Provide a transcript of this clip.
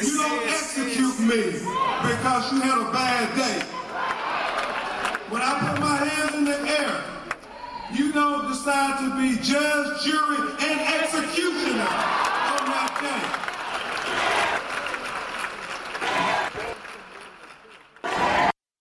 You don't execute me because you had a bad day. When I put my hands in the air, you don't decide to be judge, jury, and executioner on that day.